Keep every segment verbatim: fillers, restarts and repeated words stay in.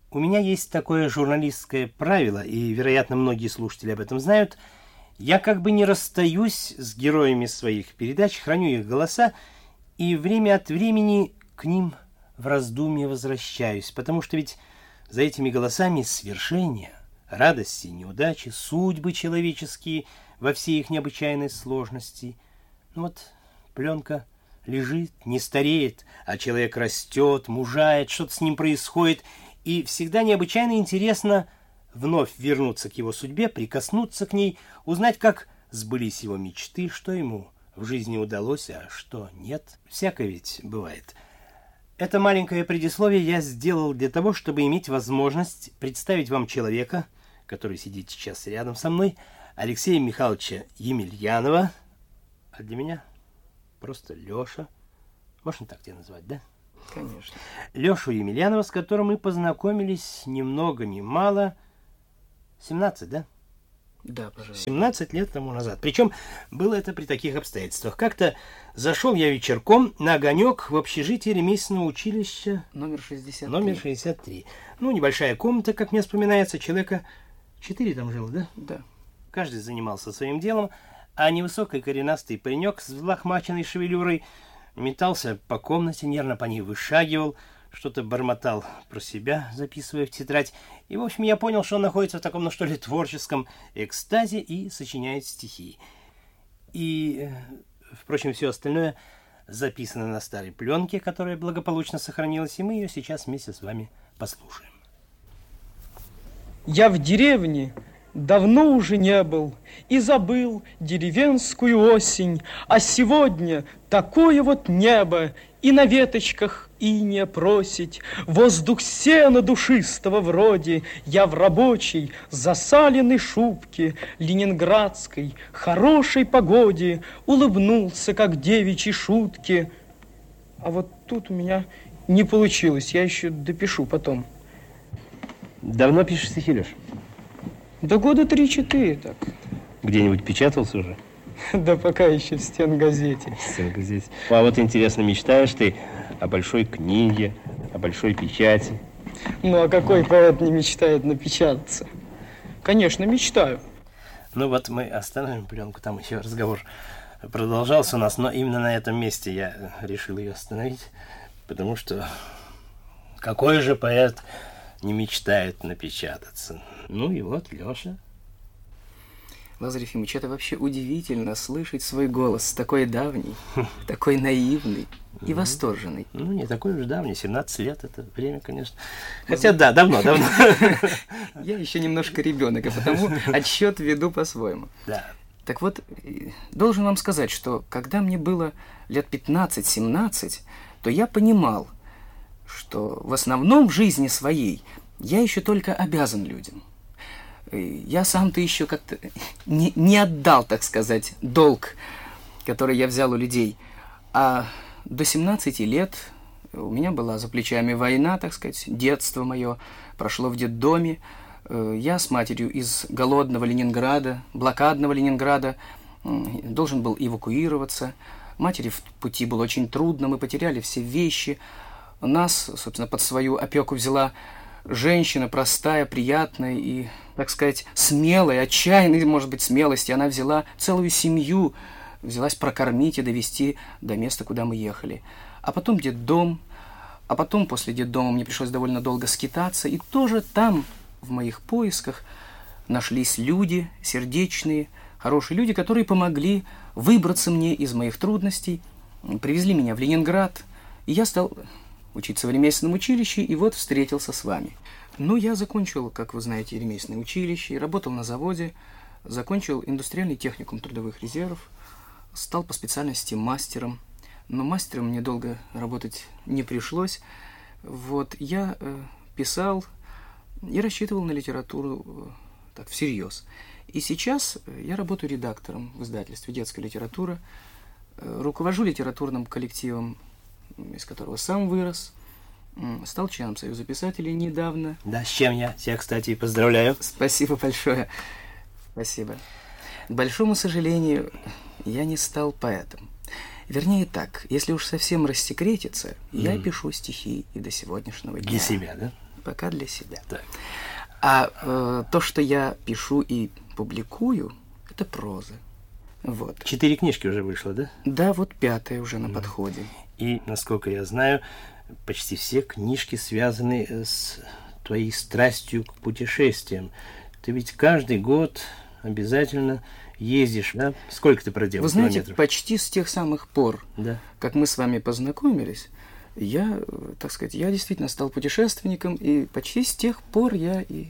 У меня есть такое журналистское правило, и, вероятно, многие слушатели об этом знают. Я как бы не расстаюсь с героями своих передач, храню их голоса, и время от времени к ним в раздумье возвращаюсь, потому что ведь за этими голосами свершения, радости, неудачи, судьбы человеческие во всей их необычайной сложности. Ну вот пленка лежит, не стареет, а человек растет, мужает, что-то с ним происходит, и всегда необычайно интересно вновь вернуться к его судьбе, прикоснуться к ней, узнать, как сбылись его мечты, что ему в жизни удалось, а что нет. Всякое ведь бывает. Это маленькое предисловие я сделал для того, чтобы иметь возможность представить вам человека, который сидит сейчас рядом со мной, Алексея Михайловича Емельянова, а для меня просто Леша. Можно так тебя назвать, да? Конечно. Лешу Емельянова, с которым мы познакомились ни много ни мало. семнадцать, да? Да, пожалуйста. семнадцать лет тому назад. Причем было это при таких обстоятельствах. Как-то зашел я вечерком на огонек в общежитие ремесленного училища Номер шестьдесят три. Номер шестьдесят три. Ну, небольшая комната, как мне вспоминается, человека четыре там жило, да? Да. Каждый занимался своим делом, а невысокий коренастый паренек с взлохмаченной шевелюрой метался по комнате, нервно по ней вышагивал, что-то бормотал про себя, записывая в тетрадь. И, в общем, я понял, что он находится в таком, ну что ли, творческом экстазе и сочиняет стихи. И, впрочем, все остальное записано на старой пленке, которая благополучно сохранилась, и мы ее сейчас вместе с вами послушаем. Я в деревне давно уже не был и забыл деревенскую осень, а сегодня такое вот небо, и на веточках иния просить, воздух сена душистого вроде. Я в рабочей засаленной шубке ленинградской хорошей погоде улыбнулся, как девичьей шутке. А вот тут у меня не получилось, я еще допишу потом. Давно пишешь стихи, Леш? Да года три-четыре так. Где-нибудь печатался уже? Да пока еще в стенгазете. В стенгазете. А вот интересно, мечтаешь ты о большой книге, о большой печати? Ну, а какой поэт не мечтает напечататься? Конечно, мечтаю. Ну вот мы остановим пленку, там еще разговор продолжался у нас, но именно на этом месте я решил ее остановить, потому что какой же поэт не мечтает напечататься? Ну и вот, Леша. Лазарь Ефимович, это вообще удивительно слышать свой голос, такой давний, такой наивный и восторженный. Ну, не такой уж давний, семнадцать лет, это время, конечно. Хотя, да, давно, давно. Я еще немножко ребенок, а потому отсчет веду по-своему. Да. Так вот, должен вам сказать, что когда мне было лет пятнадцать-семнадцать, то я понимал, что в основном в жизни своей я еще только обязан людям. Я сам-то еще как-то не, не отдал, так сказать, долг, который я взял у людей. А до семнадцати лет у меня была за плечами война, так сказать, детство мое прошло в детдоме. Я с матерью из голодного Ленинграда, блокадного Ленинграда, должен был эвакуироваться. Матери в пути было очень трудно, мы потеряли все вещи. Нас, собственно, под свою опеку взяла женщина простая, приятная и, так сказать, смелая, отчаянной, может быть, смелости. Она взяла целую семью, взялась прокормить и довести до места, куда мы ехали. А потом детдом, а потом после детдома мне пришлось довольно долго скитаться, и тоже там, в моих поисках, нашлись люди сердечные, хорошие люди, которые помогли выбраться мне из моих трудностей, привезли меня в Ленинград, и я стал учиться в ремесленном училище, и вот встретился с вами. Ну, я закончил, как вы знаете, ремесленное училище, работал на заводе, закончил индустриальный техникум трудовых резервов, стал по специальности мастером, но мастером мне долго работать не пришлось. Вот, я э, писал и рассчитывал на литературу э, так, всерьез. И сейчас я работаю редактором в издательстве «Детская литература», э, руковожу литературным коллективом, из которого сам вырос, стал членом Союза писателей недавно. Да, с чем я тебя, кстати, поздравляю. Спасибо большое. Спасибо. К большому сожалению, я не стал поэтом. Вернее так, если уж совсем рассекретиться, mm. я пишу стихи и до сегодняшнего дня. Для себя, да? Пока для себя. Так. А э, то, что я пишу и публикую, это проза. Вот. Четыре книжки уже вышло, да? Да, вот пятая уже на mm. подходе. И, насколько я знаю, почти все книжки связаны с твоей страстью к путешествиям. Ты ведь каждый год обязательно ездишь, да? Сколько ты проделал Вы знаете, километров? почти с тех самых пор, да. как мы с вами познакомились, я, так сказать, я действительно стал путешественником, и почти с тех пор я и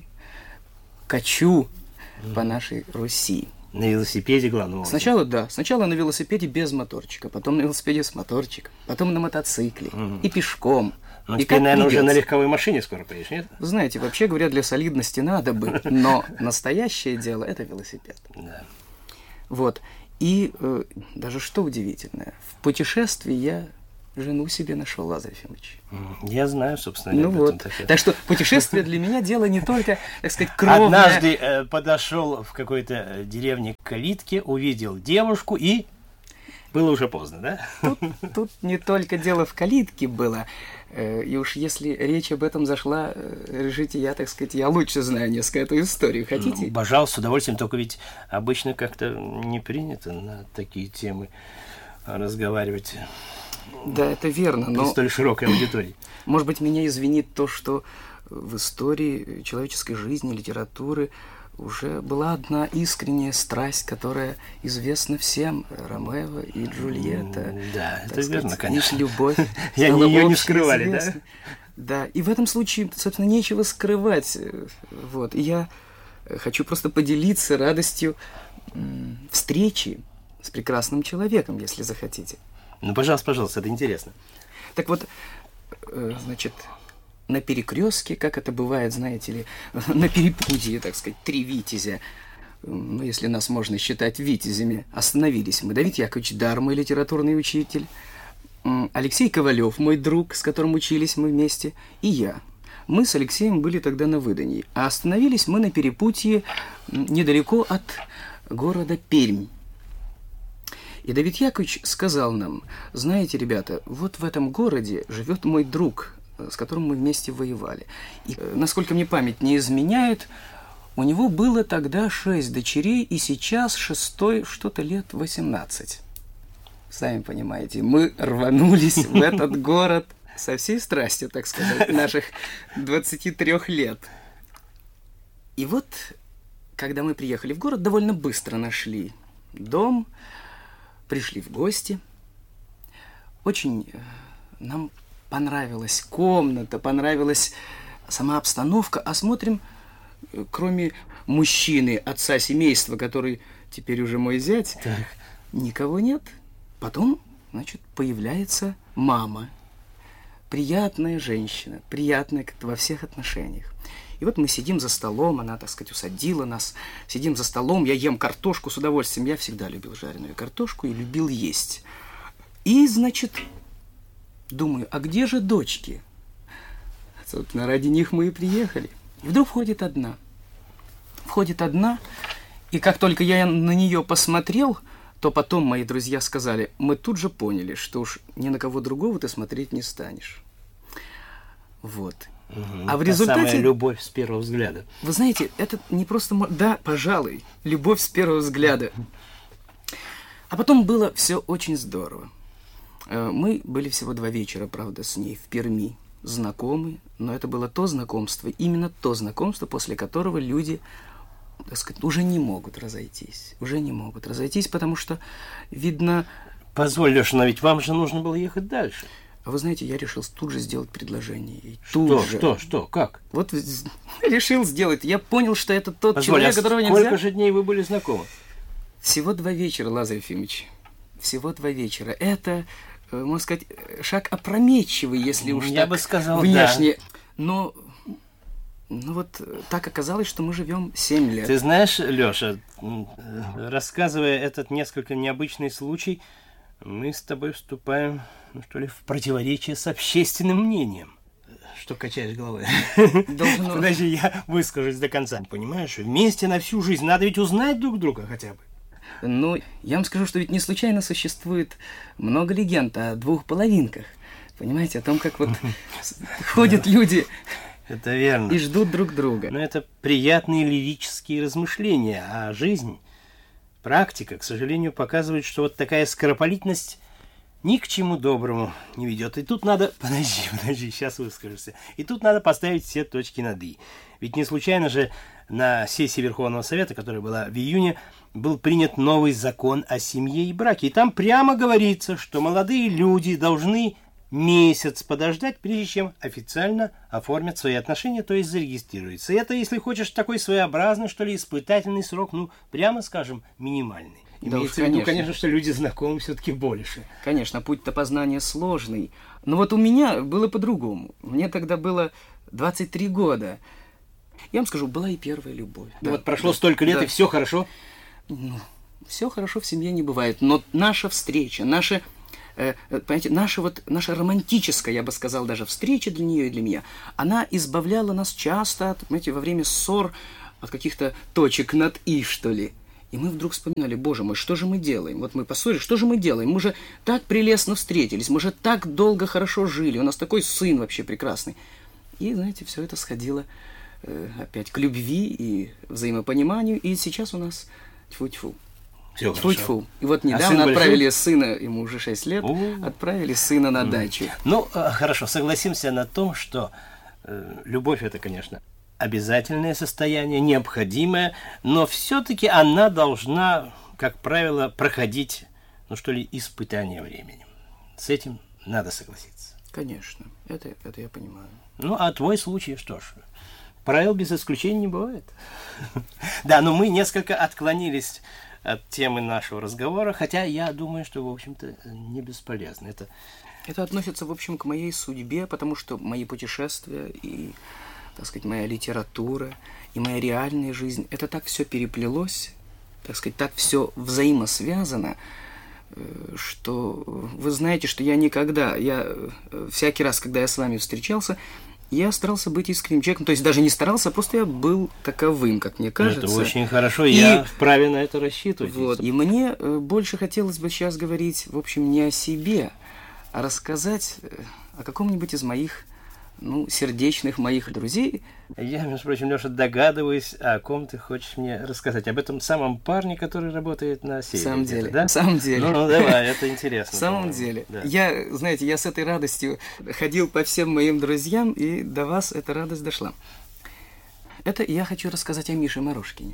качу mm. по нашей Руси. На велосипеде, главное. Сначала, да. Сначала на велосипеде без моторчика, потом на велосипеде с моторчиком, потом на мотоцикле mm. и пешком. Ну, и теперь, наверное, придется. уже на легковой машине скоро поедешь, нет? Вы знаете, вообще говоря, для солидности надо бы, но настоящее дело – это велосипед. Да. Вот. И э, даже что удивительное, в путешествии я жену себе нашел, Лазарь Ефимович. Я знаю, собственно, ну вот. Так, так что путешествие для меня дело не только, так сказать, кровное. Однажды э, подошел в какой-то деревне к калитке, увидел девушку и... Было уже поздно, да? Тут, тут не только дело в калитке было. И уж если речь об этом зашла, решите, я, так сказать, я лучше знаю несколько эту историю. Хотите? Ну, пожалуйста, с удовольствием, только ведь обычно как-то не принято на такие темы разговаривать. Да, это верно, но... При столь широкой аудитории. Может быть, меня извинит то, что в истории человеческой жизни, литературы уже была одна искренняя страсть, которая известна всем. Ромео и Джульетта. Да, это верно, конечно. Их любовь. И они ее не скрывали, да? Да, и в этом случае, собственно, нечего скрывать. Вот. И я хочу просто поделиться радостью встречи с прекрасным человеком, если захотите. Ну, пожалуйста, пожалуйста, это интересно. Так вот, значит... На перекрестке, как это бывает, знаете ли, на перепутье, так сказать, три витязя, ну, если нас можно считать витязями, остановились мы. Давид Яковлевич Дар, мой литературный учитель, Алексей Ковалев, мой друг, с которым учились мы вместе, и я. Мы с Алексеем были тогда на выдании, а остановились мы на перепутье недалеко от города Пермь. И Давид Яковлевич сказал нам: знаете, ребята, вот в этом городе живет мой друг, с которым мы вместе воевали. И, насколько мне память не изменяет, у него было тогда шесть дочерей, и сейчас шестой что-то лет восемнадцать. Сами понимаете, мы рванулись в этот город со всей страстью, так сказать, наших двадцати трёх лет. И вот, когда мы приехали в город, довольно быстро нашли дом, пришли в гости. Очень нам понравилась комната, понравилась сама обстановка, а смотрим, кроме мужчины, отца семейства, который теперь уже мой зять, так. Никого нет. Потом, значит, появляется мама. Приятная женщина, приятная как-то во всех отношениях. И вот мы сидим за столом, она, так сказать, усадила нас, сидим за столом, я ем картошку с удовольствием, я всегда любил жареную картошку и любил есть. И, значит... Думаю, а где же дочки? Собственно, ради них мы и приехали. И вдруг входит одна. Входит одна, и как только я на нее посмотрел, то потом мои друзья сказали, мы тут же поняли, что уж ни на кого другого ты смотреть не станешь. Вот. Угу, а в результате... Самая любовь с первого взгляда. Вы знаете, это не просто... Да, пожалуй, любовь с первого взгляда. А потом было все очень здорово. Мы были всего два вечера, правда, с ней в Перми, знакомы, но это было то знакомство, именно то знакомство, после которого люди, так сказать, уже не могут разойтись, уже не могут разойтись, потому что, видно... Позволь, Леша, но ведь вам же нужно было ехать дальше. А вы знаете, я решил тут же сделать предложение. И что, тут же... что, что, как? Вот решил сделать. Я понял, что это тот Позволь, человек, а которого сколько нельзя... же дней вы были знакомы? Всего два вечера, Лазарь Ефимович. Всего два вечера. Это... можно сказать, шаг опрометчивый, если уж я так бы сказал, внешне. Да. Но ну вот так оказалось, что мы живем семь лет. Ты знаешь, Леша, рассказывая этот несколько необычный случай, мы с тобой вступаем, ну что ли, в противоречие с общественным мнением. Что качаешь головой? Должно... Подожди, я выскажусь до конца. Понимаешь, вместе на всю жизнь надо ведь узнать друг друга хотя бы. Ну, я вам скажу, что ведь не случайно существует много легенд о двух половинках. Понимаете, о том, как вот ходят люди Это верно. и ждут друг друга. Но это приятные лирические размышления, а жизнь, практика, к сожалению, показывает, что вот такая скоропалительность ни к чему доброму не ведет. И тут надо... Подожди, подожди, сейчас выскажешься. И тут надо поставить все точки над «и». Ведь не случайно же на сессии Верховного Совета, которая была в июне, был принят новый закон о семье и браке. И там прямо говорится, что молодые люди должны месяц подождать, прежде чем официально оформят свои отношения, то есть зарегистрируются. И это, если хочешь, такой своеобразный, что ли, испытательный срок, ну, прямо скажем, минимальный. Да Имеется уж, в виду, конечно. конечно, что люди знакомы все-таки больше. Конечно, путь-то познания сложный. Но вот у меня было по-другому. Мне тогда было двадцать три года. Я вам скажу, была и первая любовь. Да, вот прошло да, столько лет, да. И все хорошо? Ну, все хорошо в семье не бывает. Но наша встреча, наша, э, понимаете, наша, вот, наша романтическая, я бы сказал, даже встреча для нее и для меня, она избавляла нас часто, от, понимаете, во время ссор от каких-то точек над «и», что ли. И мы вдруг вспоминали, боже мой, что же мы делаем? Вот мы поссорились, что же мы делаем? Мы же так прелестно встретились, мы же так долго хорошо жили, у нас такой сын вообще прекрасный. И, знаете, все это сходило э, опять к любви и взаимопониманию, и сейчас у нас тьфу-тьфу. Тьфу-тьфу. И вот недавно а отправили большой? сына, ему уже шесть лет, О-о-о. отправили сына на mm. дачу. Ну, хорошо, согласимся на том, что э, любовь это, конечно, обязательное состояние, необходимое, но все-таки она должна, как правило, проходить, ну что ли, испытание временем. С этим надо согласиться. Конечно, это, это я понимаю. Ну, а твой случай, что ж, правил без исключения не бывает. Да, но мы несколько отклонились от темы нашего разговора, хотя я думаю, что, в общем-то, не бесполезно. Это... это относится, в общем, к моей судьбе, потому что мои путешествия и, так сказать, моя литература и моя реальная жизнь, это так все переплелось, так сказать, так все взаимосвязано, что вы знаете, что я никогда, я всякий раз, когда я с вами встречался, я старался быть искренним человеком, то есть даже не старался, просто я был таковым, как мне кажется. Это очень хорошо, и я вправе на это рассчитывать. Вот, и мне больше хотелось бы сейчас говорить, в общем, не о себе, а рассказать о каком-нибудь из моих, ну, сердечных моих друзей. Я, между прочим, Леша, догадываюсь, о ком ты хочешь мне рассказать. Об этом самом парне, который работает на севере. В самом деле, да? В самом деле. Ну, ну давай, это интересно. В самом деле. Да. Я, знаете, я с этой радостью ходил по всем моим друзьям, и до вас эта радость дошла. Это я хочу рассказать о Мише Морошкине.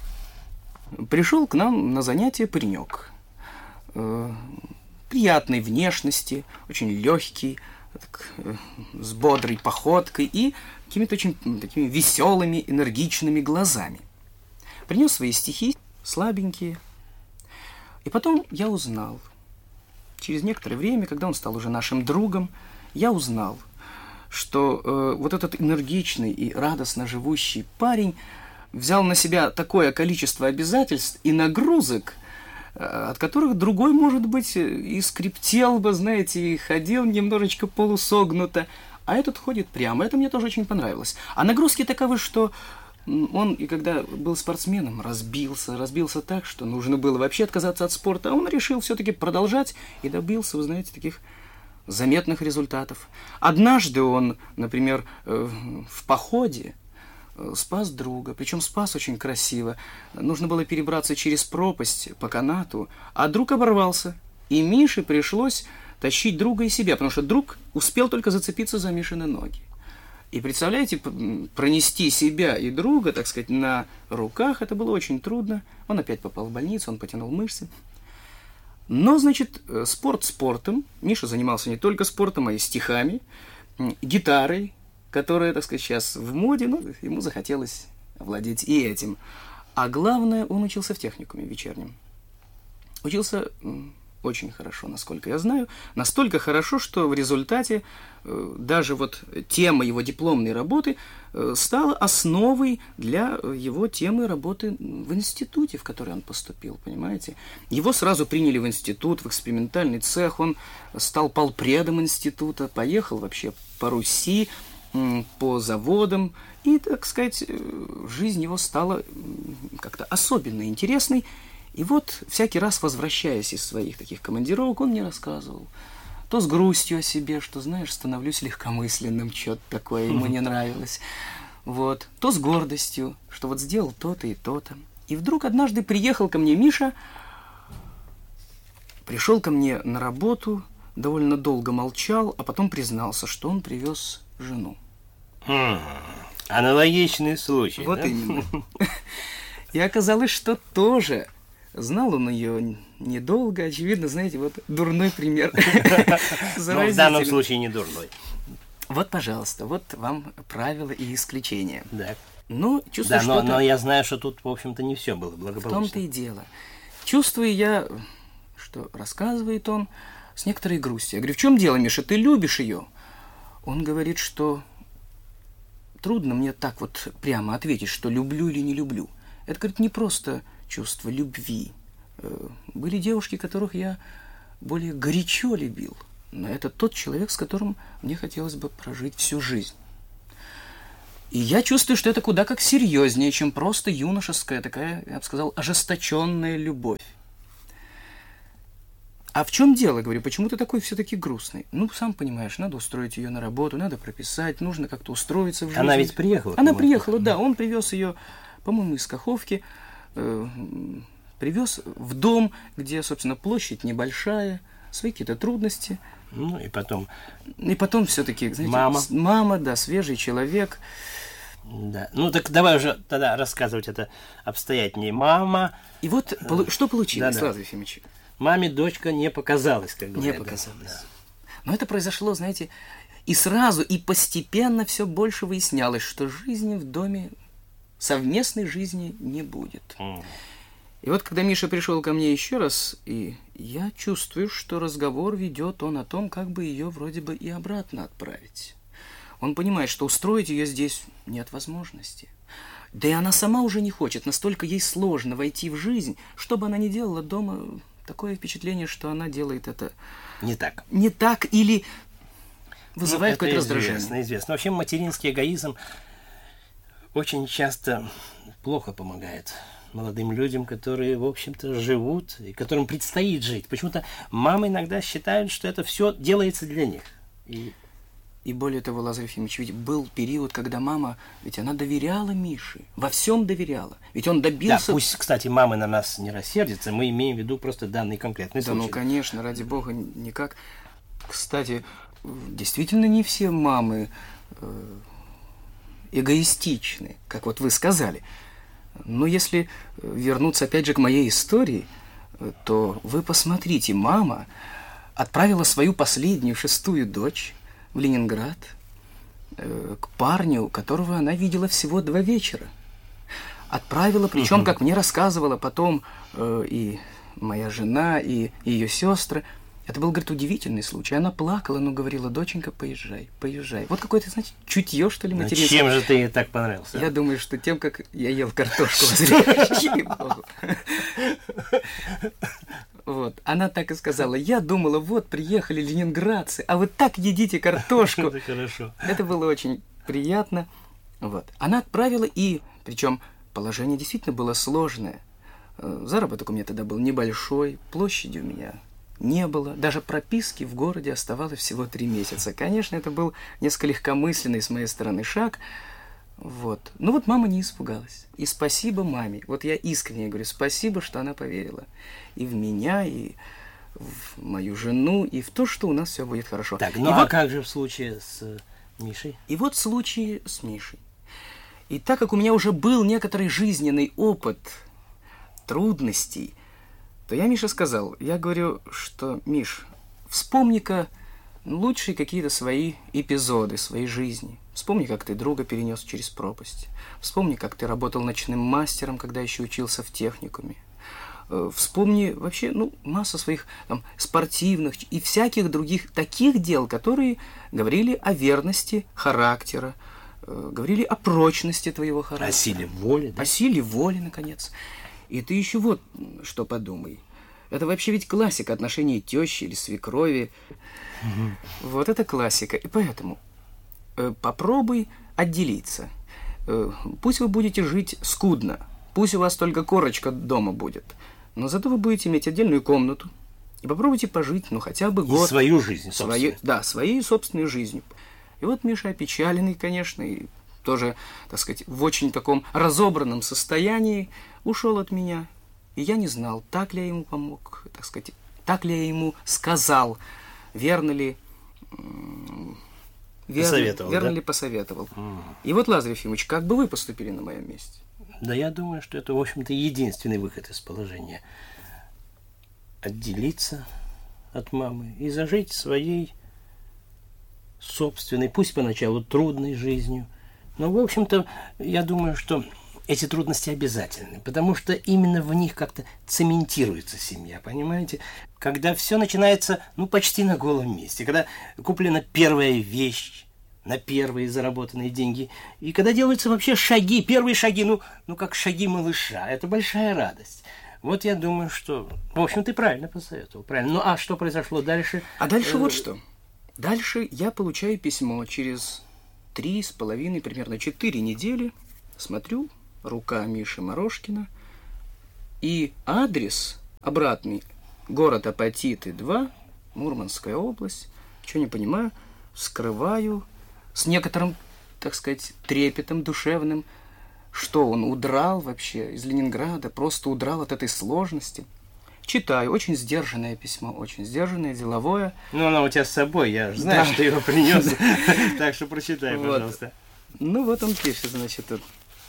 Пришел к нам на занятие паренек. Приятной внешности, очень легкий, так, с бодрой походкой и какими-то очень такими веселыми, энергичными глазами. Принес свои стихи, слабенькие. И потом я узнал, через некоторое время, когда он стал уже нашим другом, я узнал, что э, вот этот энергичный и радостно живущий парень взял на себя такое количество обязательств и нагрузок, от которых другой, может быть, и скриптел бы, знаете, и ходил немножечко полусогнуто, а этот ходит прямо. Это мне тоже очень понравилось. А нагрузки таковы, что он, и когда был спортсменом, разбился, разбился так, что нужно было вообще отказаться от спорта, а он решил все-таки продолжать и добился, вы знаете, таких заметных результатов. Однажды он, например, в походе спас друга, причем спас очень красиво. Нужно было перебраться через пропасть по канату, а друг оборвался, и Мише пришлось тащить друга и себя, потому что друг успел только зацепиться за Мишины ноги. И представляете, пронести себя и друга, так сказать, на руках, это было очень трудно. Он опять попал в больницу, он потянул мышцы. Но, значит, спорт спортом. Миша занимался не только спортом, а и стихами, гитарой, которая, так сказать, сейчас в моде, но ему захотелось овладеть и этим. А главное, он учился в техникуме вечернем. Учился очень хорошо, насколько я знаю. Настолько хорошо, что в результате э, даже вот тема его дипломной работы э, стала основой для его темы работы в институте, в который он поступил, понимаете. Его сразу приняли в институт, в экспериментальный цех. Он стал полпредом института, поехал вообще по Руси, по заводам, и, так сказать, жизнь его стала как-то особенно интересной. И вот всякий раз, возвращаясь из своих таких командировок, он мне рассказывал. То с грустью о себе, что, знаешь, становлюсь легкомысленным, что-то такое ему не нравилось. Вот. То с гордостью, что вот сделал то-то и то-то. И вдруг однажды приехал ко мне Миша, пришел ко мне на работу, довольно долго молчал, а потом признался, что он привез жену. Хм, аналогичный случай. Вот да? именно. И оказалось, что тоже знал он ее недолго, очевидно, знаете, вот дурной пример. Но в данном случае не дурной. Вот, пожалуйста, вот вам правила и исключения. Да. Ну, чувствую, да, но, что-то... но я знаю, что тут, в общем-то, не все было В благополучно. том-то и дело. Чувствую я, что рассказывает он с некоторой грустью. Я говорю, в чем дело, Миша, ты любишь ее? Он говорит, что трудно мне так вот прямо ответить, что люблю или не люблю. Это, говорит, не просто чувство любви. Были девушки, которых я более горячо любил. Но это тот человек, с которым мне хотелось бы прожить всю жизнь. И я чувствую, что это куда как серьезнее, чем просто юношеская, такая, я бы сказал, ожесточенная любовь. А в чем дело, говорю, почему ты такой все-таки грустный? Ну, сам понимаешь, надо устроить ее на работу, надо прописать, нужно как-то устроиться в жизни. Она ведь приехала? Она приехала, да, он привез ее, по-моему, из Каховки, э, привез в дом, где, собственно, площадь небольшая, свои какие-то трудности. Ну, и потом... И потом все-таки, знаете, мама. Мама, да, свежий человек. Да. Ну, так давай уже тогда рассказывать это обстоятельнее. Мама... И вот полу- что получилось, Да-да. Лазарь Ефимович? Маме дочка не показалась, как говорят. Не показалось. Да. Но это произошло, знаете, и сразу, и постепенно все больше выяснялось, что жизни в доме, совместной жизни не будет. Mm. И вот когда Миша пришел ко мне еще раз, и я чувствую, что разговор ведет он о том, как бы ее вроде бы и обратно отправить. Он понимает, что устроить ее здесь нет возможности. Да и она сама уже не хочет, настолько ей сложно войти в жизнь. Что бы она ни делала дома, такое впечатление, что она делает это Не так. не так или вызывает Ну, какое-то это раздражение. известно, известно. Вообще материнский эгоизм очень часто плохо помогает молодым людям, которые, в общем-то, живут и которым предстоит жить. Почему-то мамы иногда считают, что это все делается для них. И... И более того, Лазарь Ефимович, ведь был период, когда мама, ведь она доверяла Мише, во всем доверяла. Ведь он добился... Да, пусть, кстати, мамы на нас не рассердятся, мы имеем в виду просто данный конкретный Да, случай. ну, конечно, ради бога, никак. Кстати, действительно не все мамы э, эгоистичны, как вот вы сказали. Но если вернуться опять же к моей истории, то вы посмотрите, мама отправила свою последнюю, шестую дочь в Ленинград э, к парню, которого она видела всего два вечера. Отправила, причем, угу. как мне рассказывала потом э, и моя жена, и ее сестры. Это был, говорит, удивительный случай. Она плакала, но говорила, доченька, поезжай, поезжай. Вот какое-то, значит, чутье, что ли, материнское. Чем же ты ей так понравился? Я думаю, что тем, как я ел картошку. Вот. Она так и сказала. Я думала, вот, приехали ленинградцы, а вы так едите картошку. Это хорошо. Это было очень приятно. Вот. Она отправила и, причем, положение действительно было сложное. Заработок у меня тогда был небольшой, площади у меня не было. Даже прописки в городе оставалось всего три месяца. Конечно, это был несколько легкомысленный с моей стороны шаг. Вот. Но вот мама не испугалась. И спасибо маме. Вот я искренне говорю, спасибо, что она поверила. И в меня, и в мою жену, и в то, что у нас все будет хорошо. Так, ну и а вот, как же в случае с Мишей? И вот случай с Мишей. И так как у меня уже был некоторый жизненный опыт трудностей, то я Мише сказал, я говорю, что, Миш, вспомни-ка лучшие какие-то свои эпизоды своей жизни. Вспомни, как ты друга перенес через пропасть. Вспомни, как ты работал ночным мастером, когда еще учился в техникуме. Вспомни вообще, ну, массу своих там, спортивных и всяких других таких дел, которые говорили о верности характера, говорили о прочности твоего характера. О силе воли, да? О силе воли, наконец. И ты еще вот что подумай. Это вообще ведь классика отношений тещи или свекрови. Угу. Вот это классика. И поэтому э, попробуй отделиться. Э, пусть вы будете жить скудно. Пусть у вас только корочка дома будет. Но зато вы будете иметь отдельную комнату и попробуйте пожить, ну, хотя бы год. И свою жизнь, свою, Да, своей собственной жизнью. И вот Миша, опечаленный, конечно, и тоже, так сказать, в очень таком разобранном состоянии, ушел от меня. И я не знал, так ли я ему помог, так сказать, так ли я ему сказал, верно ли, верно, посоветовал, верно да? ли посоветовал. Mm. И вот, Лазарь Ефимович, как бы вы поступили на моем месте? Да я думаю, что это, в общем-то, единственный выход из положения. Отделиться от мамы и зажить своей собственной, пусть поначалу трудной жизнью. Но, в общем-то, я думаю, что эти трудности обязательны, потому что именно в них как-то цементируется семья, понимаете? Когда все начинается, ну, почти на голом месте, когда куплена первая вещь на первые заработанные деньги, и когда делаются вообще шаги, первые шаги, ну, ну как шаги малыша, это большая радость. Вот я думаю, что, в общем, ты правильно посоветовал, правильно. Ну, а что произошло дальше? А дальше вот что. Дальше я получаю письмо через три с половиной, примерно четыре недели. Смотрю, рука Миши Морошкина. И адрес обратный. Город Апатиты, два, Мурманская область. Ничего не понимаю. Вскрываю с некоторым, так сказать, трепетом душевным. Что он удрал вообще из Ленинграда, просто удрал от этой сложности. Читаю, очень сдержанное письмо, очень сдержанное, деловое. Ну, оно у тебя с собой, я знаю, Да. что ты его принес, так что прочитай, Вот. пожалуйста. Ну, вот он пишет, значит, тут.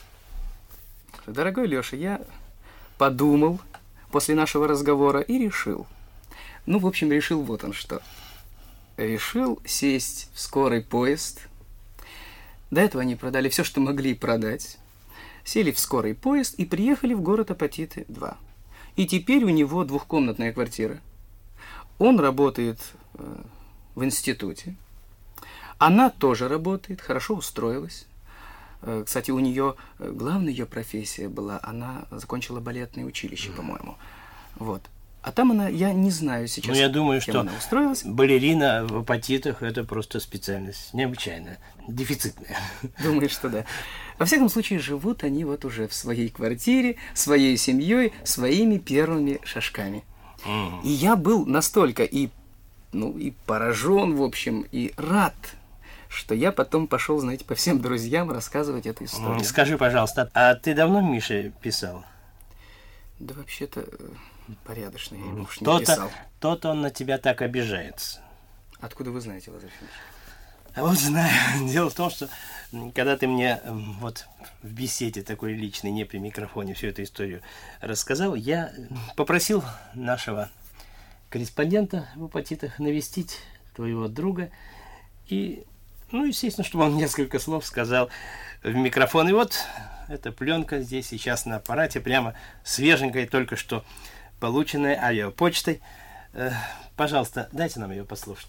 Дорогой Леша, я подумал после нашего разговора и решил. Ну, в общем, решил вот он что. Решил сесть в скорый поезд. До этого они продали все, что могли продать. Сели в скорый поезд и приехали в город Апатиты, два. И теперь у него двухкомнатная квартира. Он работает э, в институте. Она тоже работает, хорошо устроилась. Э, кстати, у нее э, главная ее профессия была, она закончила балетное училище, по-моему. Вот. А там она, я не знаю сейчас, Ну, я думаю, кем что она устроилась. балерина в Апатитах – это просто специальность необычайная, дефицитная. Думаю, что да. Во всяком случае, живут они вот уже в своей квартире, своей семьей, своими первыми шажками. Mm. И я был настолько и, ну, и поражен, в общем, и рад, что я потом пошел, знаете, по всем друзьям рассказывать эту историю. Mm. Скажи, пожалуйста, а ты давно Мише писал? Да вообще-то порядочно, я ему уж не То-то, писал. То-то он на тебя так обижается. Откуда вы знаете, Лазарь Ефимович? А вот знаю. Дело в том, что когда ты мне вот в беседе такой личной, не при микрофоне, всю эту историю рассказал, я попросил нашего корреспондента в Апатитах навестить твоего друга. И, ну, естественно, чтобы он несколько слов сказал в микрофон. И вот эта пленка здесь сейчас на аппарате, прямо свеженькая, только что полученная авиапочтой. Пожалуйста, дайте нам ее послушать.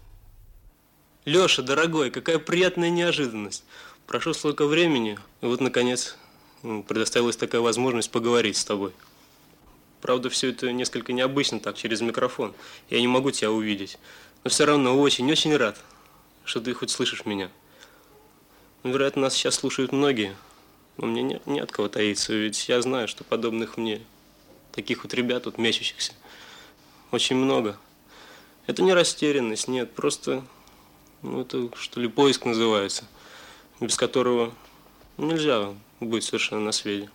Леша, дорогой, какая приятная неожиданность. Прошло столько времени, и вот, наконец, предоставилась такая возможность поговорить с тобой. Правда, все это несколько необычно, так, через микрофон. Я не могу тебя увидеть. Но все равно очень-очень рад, что ты хоть слышишь меня. Вероятно, нас сейчас слушают многие, но мне не, не от кого таиться, ведь я знаю, что подобных мне, таких вот ребят, вот мечущихся, очень много. Это не растерянность, нет, просто... Ну, это, что ли, поиск называется, без которого нельзя быть совершенно на свете.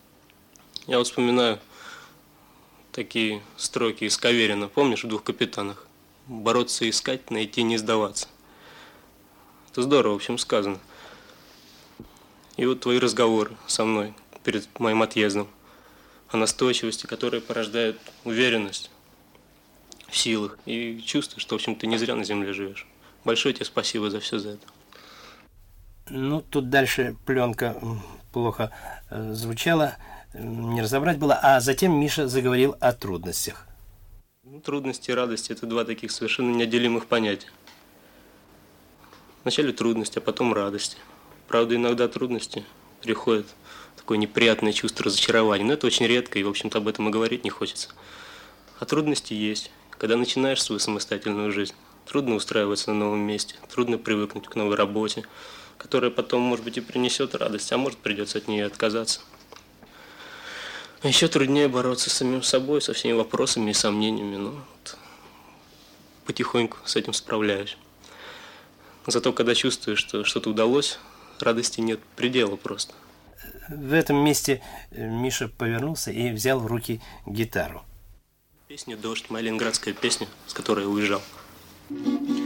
Я вот вспоминаю такие строки из Каверина, помнишь, в «Двух капитанах»? Бороться, искать, найти, не сдаваться. Это здорово, в общем, сказано. И вот твои разговоры со мной перед моим отъездом о настойчивости, которая порождает уверенность в силах и чувство, что, в общем, ты не зря на земле живешь. Большое тебе спасибо за все за это. Ну, тут дальше пленка плохо э, звучала, не разобрать было, а затем Миша заговорил о трудностях. Ну, трудности и радости – это два таких совершенно неотделимых понятия. Вначале трудности, а потом радости. Правда, иногда трудности приходят такое неприятное чувство разочарования, но это очень редко, и, в общем-то, об этом и говорить не хочется. А трудности есть, когда начинаешь свою самостоятельную жизнь. Трудно устраиваться на новом месте, трудно привыкнуть к новой работе, которая потом, может быть, и принесет радость, а может, придется от нее отказаться. А еще труднее бороться с самим собой, со всеми вопросами и сомнениями. Но вот потихоньку с этим справляюсь. Зато когда чувствуешь, что что-то удалось, радости нет предела просто. В этом месте Миша повернулся и взял в руки гитару. Песня «Дождь», моя ленинградская песня, с которой я уезжал.